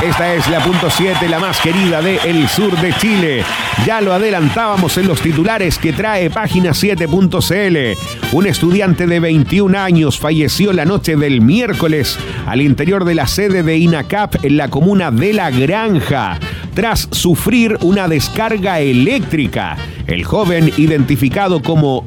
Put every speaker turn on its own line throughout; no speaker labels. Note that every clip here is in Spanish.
Esta es la punto 7, la más querida del sur de Chile. Ya lo adelantábamos en los titulares que trae página 7.cl. Un estudiante de 21 años falleció la noche del miércoles al interior de la sede de INACAP en la comuna de La Granja, tras sufrir una descarga eléctrica. El joven, identificado como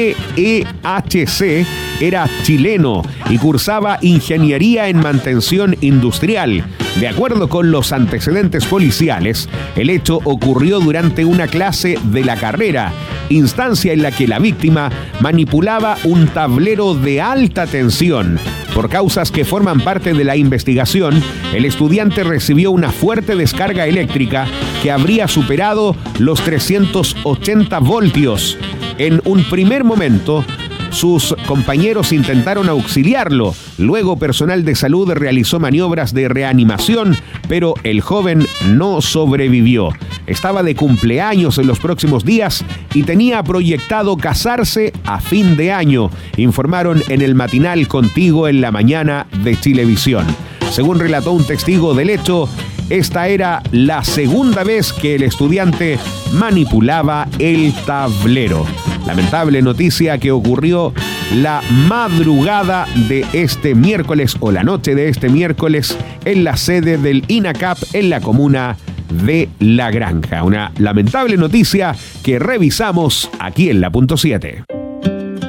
DEHC, era chileno y cursaba ingeniería en mantención industrial. De acuerdo con los antecedentes policiales, el hecho ocurrió durante una clase de la carrera, instancia en la que la víctima manipulaba un tablero de alta tensión. Por causas que forman parte de la investigación, el estudiante recibió una fuerte descarga eléctrica que habría superado los 380 voltios. En un primer momento, sus compañeros intentaron auxiliarlo. Luego, personal de salud realizó maniobras de reanimación, pero el joven no sobrevivió. Estaba de cumpleaños en los próximos días y tenía proyectado casarse a fin de año, informaron en el matinal Contigo en la Mañana de Chilevisión. Según relató un testigo del hecho, esta era la segunda vez que el estudiante manipulaba el tablero. Lamentable noticia que ocurrió la madrugada de este miércoles o la noche de este miércoles en la sede del INACAP en la comuna de La Granja. Una lamentable noticia que revisamos aquí en la punto 7.